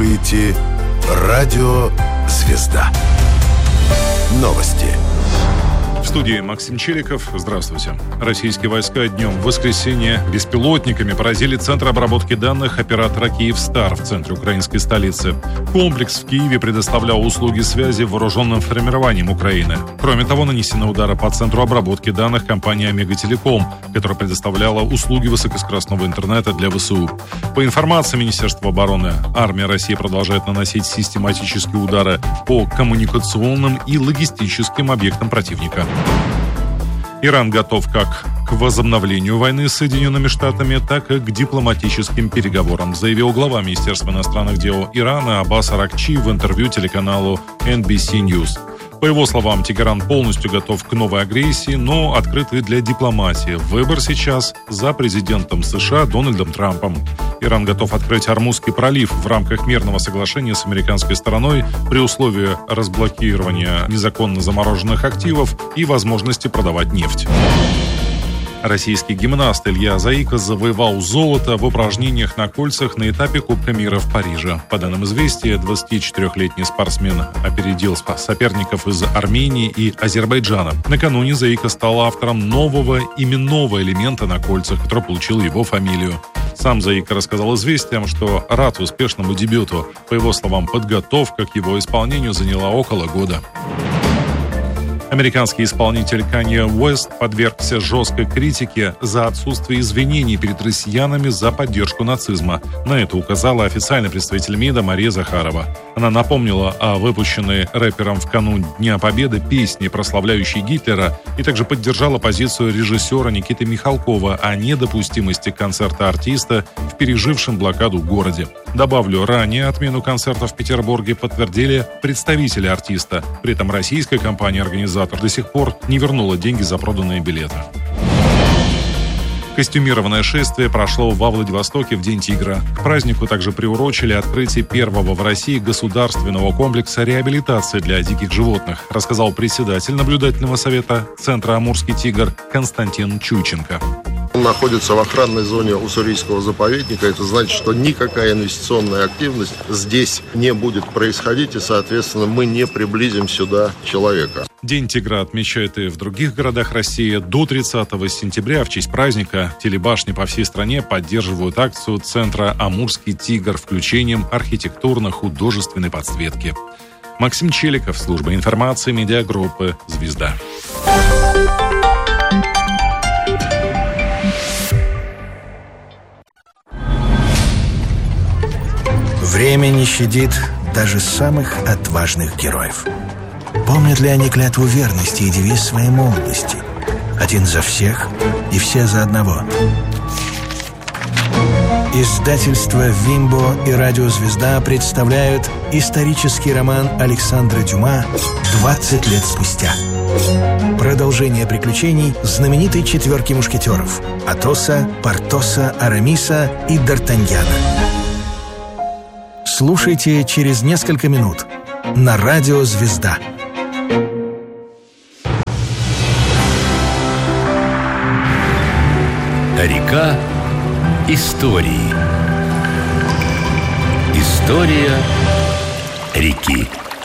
слушаете «Радио Звезда». Новости. В студии Максим Челиков. Здравствуйте. Российские войска днем в воскресенье беспилотниками поразили центр обработки данных оператора «Киевстар» в центре украинской столицы. Комплекс в Киеве предоставлял услуги связи вооруженным формированием Украины. Кроме того, нанесены удары по центру обработки данных компании «Омега-Телеком», которая предоставляла услуги высокоскоростного интернета для ВСУ. По информации Министерства обороны, армия России продолжает наносить систематические удары по коммуникационным и логистическим объектам противника. Иран готов как к возобновлению войны с Соединенными Штатами, так и к дипломатическим переговорам, заявил глава Министерства иностранных дел Ирана Аббас Аракчи в интервью телеканалу NBC News. По его словам, Тегеран полностью готов к новой агрессии, но открытый для дипломатии. Выбор сейчас за президентом США Дональдом Трампом. Иран готов открыть Ормузский пролив в рамках мирного соглашения с американской стороной при условии разблокирования незаконно замороженных активов и возможности продавать нефть. Российский гимнаст Илья Заика завоевал золото в упражнениях на кольцах на этапе Кубка мира в Париже. По данным «Известия», 24-летний спортсмен опередил соперников из Армении и Азербайджана. Накануне Заика стал автором нового именного элемента на кольцах, который получил его фамилию. Сам Заика рассказал «Известиям», что рад успешному дебюту. По его словам, подготовка к его исполнению заняла около года. Американский исполнитель Канье Уэст подвергся жесткой критике за отсутствие извинений перед россиянами за поддержку нацизма. На это указала официальный представитель МИДа Мария Захарова. Она напомнила о выпущенной рэпером в канун Дня Победы песне, прославляющей Гитлера, и также поддержала позицию режиссера Никиты Михалкова о недопустимости концерта артиста в пережившем блокаду городе. Добавлю, ранее отмену концерта в Петербурге подтвердили представители артиста. При этом российская компания-организатор до сих пор не вернула деньги за проданные билеты. Костюмированное шествие прошло во Владивостоке в День тигра. К празднику также приурочили открытие первого в России государственного комплекса реабилитации для диких животных, рассказал председатель наблюдательного совета Центра «Амурский тигр» Константин Чученко. Он находится в охранной зоне Уссурийского заповедника. Это значит, что никакая инвестиционная активность здесь не будет происходить, и, соответственно, мы не приблизим сюда человека. День тигра отмечают и в других городах России. До 30 сентября в честь праздника телебашни по всей стране поддерживают акцию Центра «Амурский тигр» включением архитектурно-художественной подсветки. Максим Челиков, служба информации медиагруппы «Звезда». Время не щадит даже самых отважных героев. Помнят ли они клятву верности и девиз своей молодости? Один за всех и все за одного. Издательства «Вимбо» и «Радио Звезда» представляют исторический роман Александра Дюма «20 лет спустя». Продолжение приключений знаменитой четверки мушкетеров – Атоса, Портоса, Арамиса и Д'Артаньяна. Слушайте через несколько минут на «Радио Звезда». Река истории. История реки.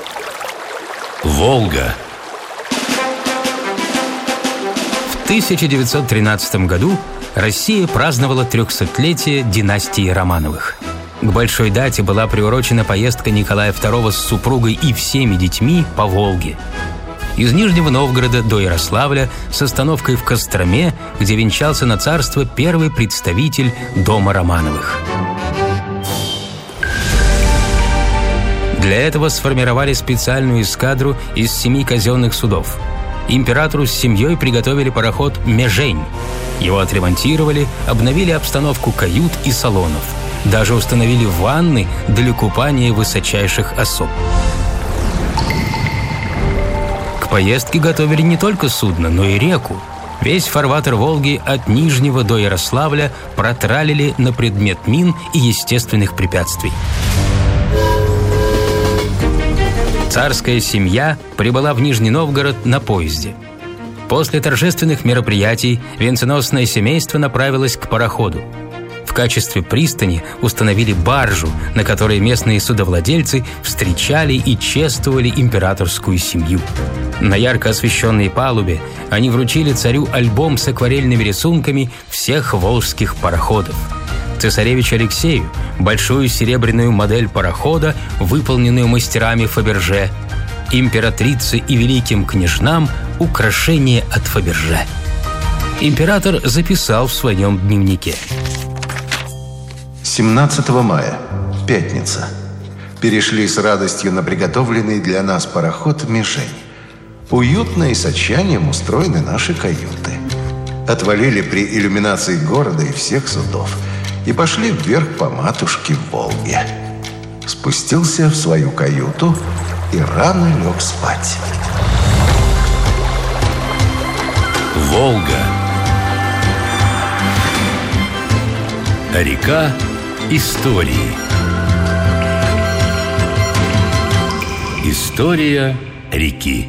Волга. В 1913 году Россия праздновала 300-летие династии Романовых. К большой дате была приурочена поездка Николая II с супругой и всеми детьми по Волге. Из Нижнего Новгорода до Ярославля с остановкой в Костроме, где венчался на царство первый представитель дома Романовых. Для этого сформировали специальную эскадру из 7 казенных судов. Императору с семьей приготовили пароход «Межень». Его отремонтировали, обновили обстановку кают и салонов. Даже установили ванны для купания высочайших особ. К поездке готовили не только судно, но и реку. Весь фарватер Волги от Нижнего до Ярославля протралили на предмет мин и естественных препятствий. Царская семья прибыла в Нижний Новгород на поезде. После торжественных мероприятий венценосное семейство направилось к пароходу. В качестве пристани установили баржу, на которой местные судовладельцы встречали и чествовали императорскую семью. На ярко освещенной палубе они вручили царю альбом с акварельными рисунками всех волжских пароходов. Цесаревичу Алексею большую серебряную модель парохода, выполненную мастерами Фаберже. Императрице и великим княжнам украшение от Фаберже. Император записал в своем дневнике: 17 мая, пятница. Перешли с радостью на приготовленный для нас пароход «Мишень». Уютно и с отчаянием устроены наши каюты. Отвалили при иллюминации города и всех судов и пошли вверх по матушке в Волге. Спустился в свою каюту и рано лег спать. Волга. Река истории. История реки.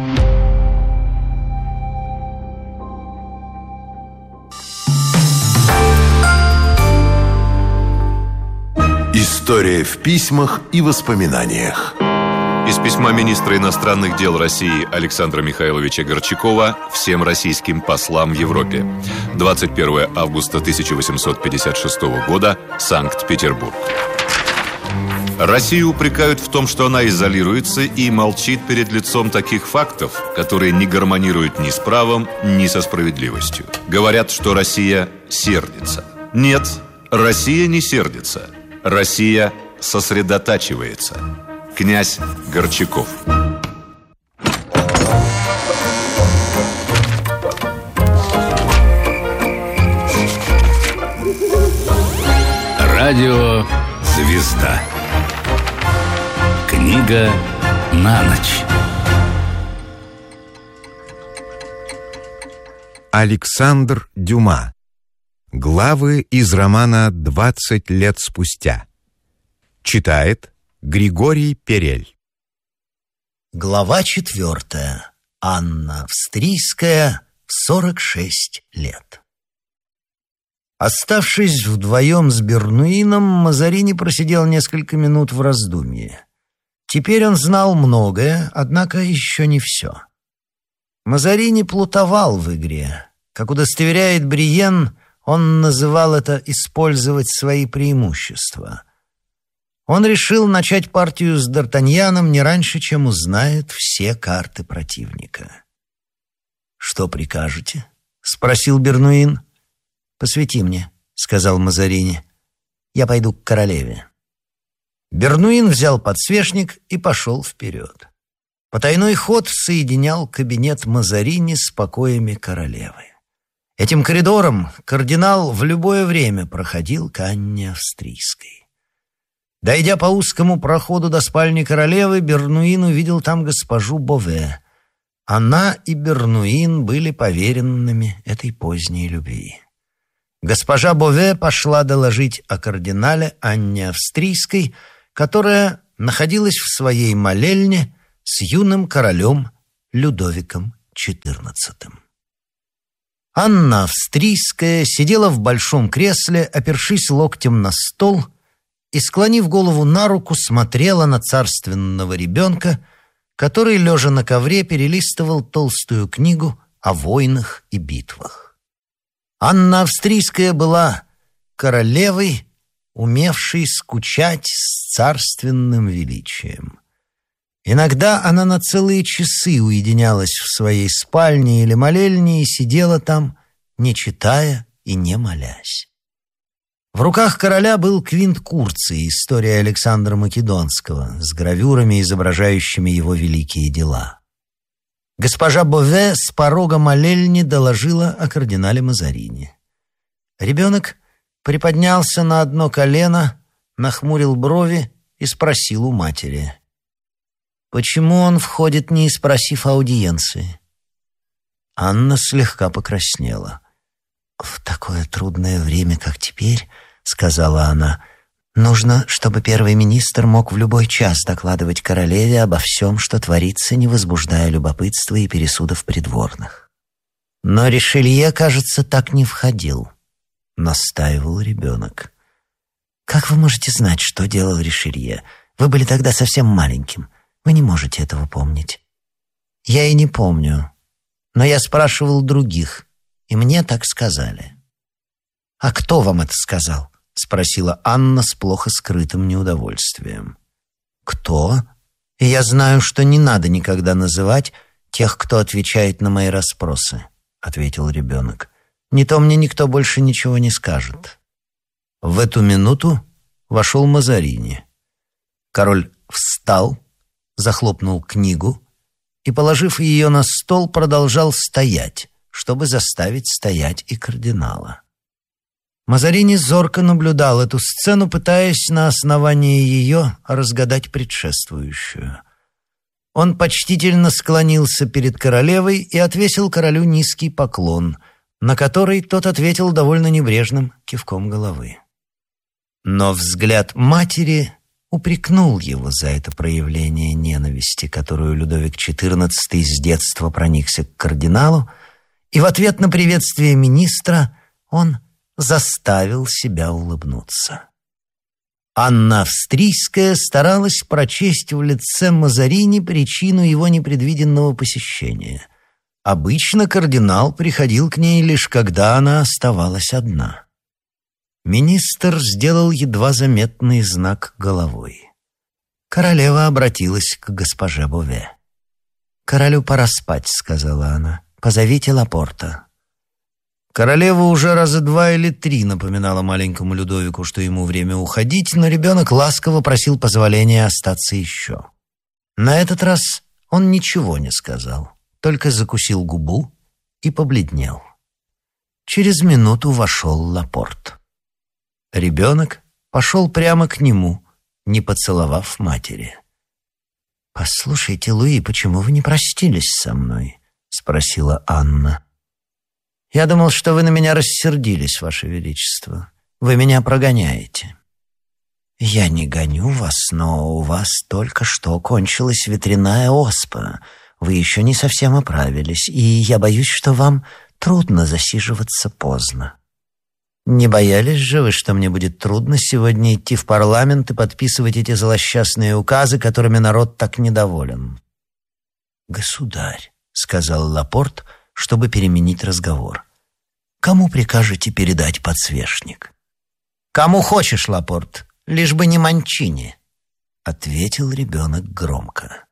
История в письмах и воспоминаниях. Из письма министра иностранных дел России Александра Михайловича Горчакова всем российским послам в Европе. 21 августа 1856 года, Санкт-Петербург. Россию упрекают в том, что она изолируется и молчит перед лицом таких фактов, которые не гармонируют ни с правом, ни со справедливостью. Говорят, что Россия сердится. Нет, Россия не сердится. Россия сосредотачивается. Князь Горчаков. Радио «Звезда». Книга на ночь. Александр Дюма. Главы из романа «20 лет спустя». Читает Григорий Перель. Глава 4. Анна Австрийская, 46 лет. Оставшись вдвоем с Бернуином, Мазарини просидел несколько минут в раздумье. Теперь он знал многое, однако еще не все. Мазарини плутовал в игре. Как удостоверяет Бриен, он называл это «использовать свои преимущества». Он решил начать партию с Д'Артаньяном не раньше, чем узнает все карты противника. «Что прикажете?» — спросил Бернуин. «Посвети мне», — сказал Мазарини. «Я пойду к королеве». Бернуин взял подсвечник и пошел вперед. Потайной ход соединял кабинет Мазарини с покоями королевы. Этим коридором кардинал в любое время проходил к Анне Австрийской. Дойдя по узкому проходу до спальни королевы, Бернуин увидел там госпожу Бове. Она и Бернуин были поверенными этой поздней любви. Госпожа Бове пошла доложить о кардинале Анне Австрийской, которая находилась в своей молельне с юным королем Людовиком XIV. Анна Австрийская сидела в большом кресле, опершись локтем на стол, и, склонив голову на руку, смотрела на царственного ребенка, который, лежа на ковре, перелистывал толстую книгу о войнах и битвах. Анна Австрийская была королевой, умевшей скучать с царственным величием. Иногда она на целые часы уединялась в своей спальне или молельне и сидела там, не читая и не молясь. В руках короля был Квинт Курций, история Александра Македонского, с гравюрами, изображающими его великие дела. Госпожа Бове с порога молельни доложила о кардинале Мазарини. Ребенок приподнялся на одно колено, нахмурил брови и спросил у матери: «Почему он входит, не спросив аудиенции?» Анна слегка покраснела. «В такое трудное время, как теперь, — сказала она, — нужно, чтобы первый министр мог в любой час докладывать королеве обо всем, что творится, не возбуждая любопытства и пересудов придворных. Но Ришелье, кажется, так не входил. — настаивал ребенок. «Как вы можете знать, что делал Ришелье? Вы были тогда совсем маленьким. Вы не можете этого помнить». «Я и не помню. Но я спрашивал других, и мне так сказали». «А кто вам это сказал?» — спросила Анна с плохо скрытым неудовольствием. «Кто? И я знаю, что не надо никогда называть тех, кто отвечает на мои расспросы», — ответил ребенок. «Не то мне никто больше ничего не скажет». В эту минуту вошел Мазарини. Король встал, захлопнул книгу и, положив ее на стол, продолжал стоять, чтобы заставить стоять и кардинала. Мазарини зорко наблюдал эту сцену, пытаясь на основании ее разгадать предшествующую. Он почтительно склонился перед королевой и отвесил королю низкий поклон, на который тот ответил довольно небрежным кивком головы. Но взгляд матери упрекнул его за это проявление ненависти, которую Людовик XIV с детства проникся к кардиналу, и в ответ на приветствие министра он заставил себя улыбнуться. Анна Австрийская старалась прочесть в лице Мазарини причину его непредвиденного посещения. Обычно кардинал приходил к ней лишь когда она оставалась одна. Министр сделал едва заметный знак головой. Королева обратилась к госпоже Бове. «Королю пора спать», — сказала она. «Позовите Лапорта». Королева уже раза 2 или 3 напоминала маленькому Людовику, что ему время уходить, но ребенок ласково просил позволения остаться еще. На этот раз он ничего не сказал, только закусил губу и побледнел. Через минуту вошел Лапорт. Ребенок пошел прямо к нему, не поцеловав матери. «Послушайте, Луи, почему вы не простились со мной?» — спросила Анна. «Я думал, что вы на меня рассердились, Ваше Величество. Вы меня прогоняете». «Я не гоню вас, но у вас только что кончилась ветряная оспа. Вы еще не совсем оправились, и я боюсь, что вам трудно засиживаться поздно». «Не боялись же вы, что мне будет трудно сегодня идти в парламент и подписывать эти злосчастные указы, которыми народ так недоволен?» «Государь», — сказал Лапорт, чтобы переменить разговор, «кому прикажете передать подсвечник?» «Кому хочешь, Лапорт, лишь бы не Манчини», — ответил ребенок громко.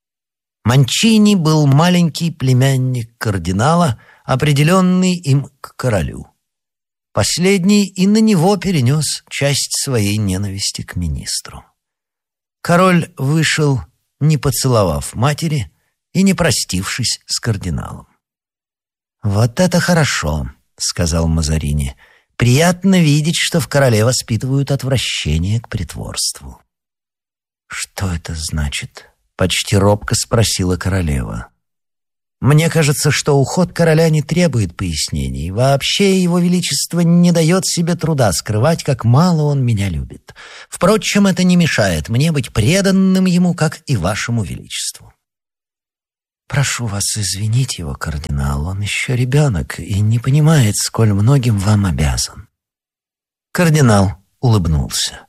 Манчини был маленький племянник кардинала, определенный им к королю. Последний и на него перенес часть своей ненависти к министру. Король вышел, не поцеловав матери и не простившись с кардиналом. «Вот это хорошо», — сказал Мазарини. «Приятно видеть, что в короле воспитывают отвращение к притворству». «Что это значит?» — почти робко спросила королева. «Мне кажется, что уход короля не требует пояснений. Вообще его величество не дает себе труда скрывать, как мало он меня любит. Впрочем, это не мешает мне быть преданным ему, как и вашему величеству». «Прошу вас извинить его, кардинал, он еще ребенок и не понимает, сколь многим вам обязан». Кардинал улыбнулся.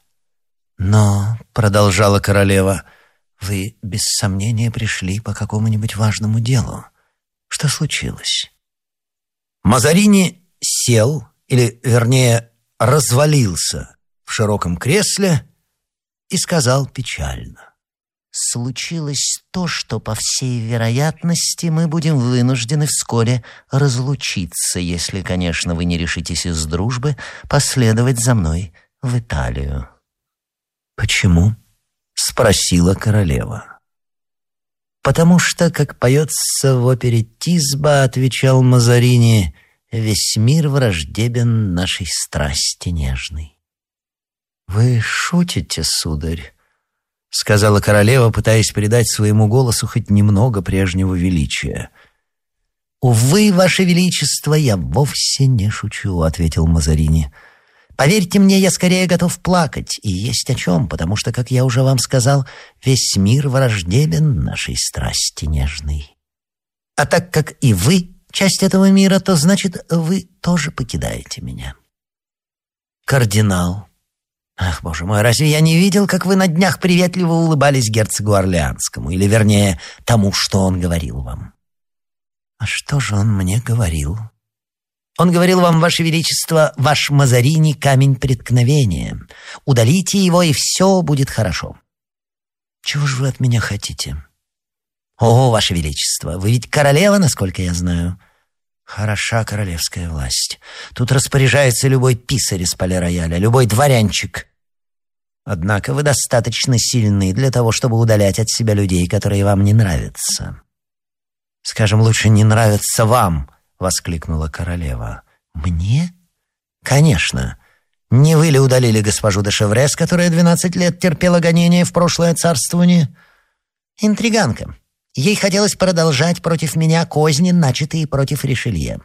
«Но, — продолжала королева, — вы без сомнения пришли по какому-нибудь важному делу. Что случилось?» Мазарини сел, или, вернее, развалился в широком кресле и сказал печально: «Случилось то, что, по всей вероятности, мы будем вынуждены вскоре разлучиться, если, конечно, вы не решитесь из дружбы последовать за мной в Италию». «Почему?» — спросила королева. «Потому что, как поется в опере Тисба, — отвечал Мазарини, — весь мир враждебен нашей страсти нежной». «Вы шутите, сударь?» — сказала королева, пытаясь придать своему голосу хоть немного прежнего величия. «Увы, ваше величество, я вовсе не шучу», — ответил Мазарини. «Поверьте мне, я скорее готов плакать, и есть о чем, потому что, как я уже вам сказал, весь мир враждебен нашей страсти нежной. А так как и вы часть этого мира, то значит, вы тоже покидаете меня. кардинал. Ах, боже мой, разве я не видел, как вы на днях приветливо улыбались герцогу Орлеанскому, или, вернее, тому, что он говорил вам? А что же он мне говорил? Он говорил вам, Ваше Величество, ваш Мазарини — камень преткновения. Удалите его, и все будет хорошо. Чего же вы от меня хотите? О, Ваше Величество, вы ведь королева, насколько я знаю. Хороша королевская власть. Тут распоряжается любой писарь из Пале-Рояля, любой дворянчик. Однако вы достаточно сильны для того, чтобы удалять от себя людей, которые вам не нравятся. Скажем, лучше не нравятся вам, воскликнула королева. Мне? Конечно. Не вы ли удалили госпожу де Шеврес, которая 12 лет терпела гонения в прошлое царствование? Интриганка. Ей хотелось продолжать против меня козни, начатые против Ришелье.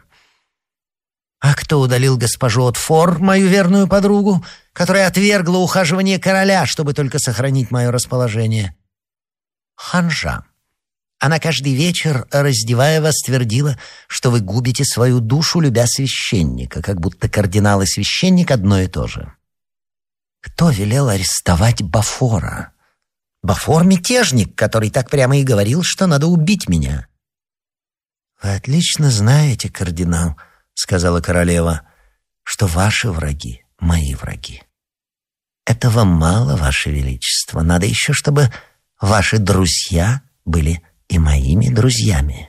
А кто удалил госпожу Отфор, мою верную подругу, которая отвергла ухаживание короля, чтобы только сохранить мое расположение? Ханжа. Она каждый вечер, раздевая вас, твердила, что вы губите свою душу, любя священника, как будто кардинал и священник одно и то же. Кто велел арестовать Бафора? Бафор — мятежник, который так прямо и говорил, что надо убить меня. Вы отлично знаете, кардинал, — сказала королева, — что ваши враги — мои враги. Этого мало, Ваше Величество. Надо еще, чтобы ваши друзья были и моими друзьями.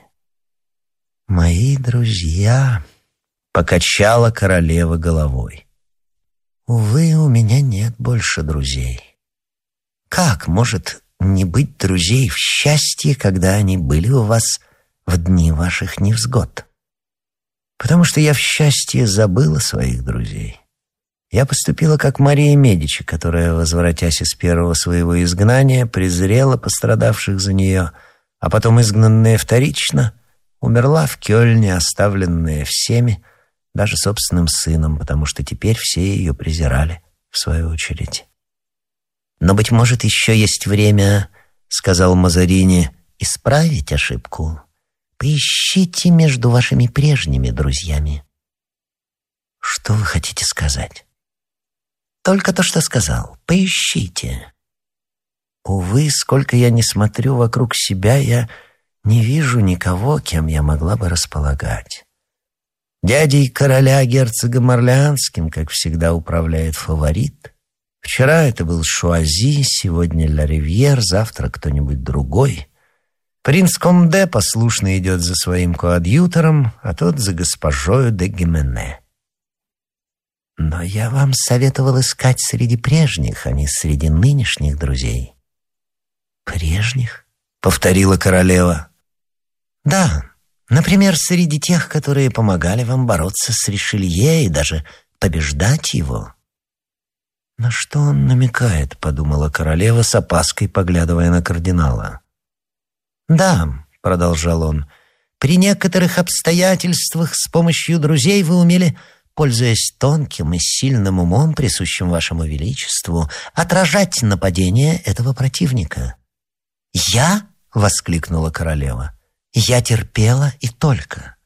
Мои друзья, — покачала королева головой. Увы, у меня нет больше друзей. Как может не быть друзей в счастье, когда они были у вас в дни ваших невзгод? Потому что я в счастье забыла своих друзей. Я поступила как Мария Медичи, которая, возвратясь из первого своего изгнания, презрела пострадавших за нее, а потом, изгнанная вторично, умерла в Кёльне, оставленная всеми, даже собственным сыном, потому что теперь все ее презирали, в свою очередь. «Но, быть может, еще есть время, — сказал Мазарини, — исправить ошибку. Поищите между вашими прежними друзьями». «Что вы хотите сказать?» «Только то, что сказал. Поищите». Увы, сколько я не смотрю вокруг себя, я не вижу никого, кем я могла бы располагать. Дядей короля герцогом Орлеанским, как всегда, управляет фаворит. Вчера это был Шуази, сегодня Ла Ривьер, завтра кто-нибудь другой. Принц Конде послушно идет за своим коадьютором, а тот за госпожою де Гимене. Но я вам советовал искать среди прежних, а не среди нынешних друзей. «Прежних?» — повторила королева. «Да, например, среди тех, которые помогали вам бороться с Ришелье и даже побеждать его». «На что он намекает?» — подумала королева с опаской, поглядывая на кардинала. «Да», — продолжал он, — «при некоторых обстоятельствах с помощью друзей вы умели, пользуясь тонким и сильным умом, присущим вашему величеству, отражать нападение этого противника». «Я?» — воскликнула королева. «Я терпела и только.